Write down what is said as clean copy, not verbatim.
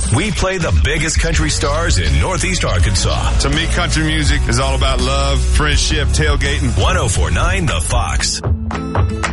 We play the biggest country stars in Northeast Arkansas. To me, country music is all about love, friendship, tailgating. 104.9 The Fox.